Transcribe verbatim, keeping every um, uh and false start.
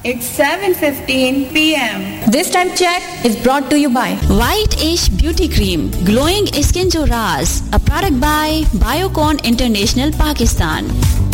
It's seven fifteen p m This time check is brought to you by White Ash Beauty Cream, glowing skin jo raaz, a product by Biocon International Pakistan.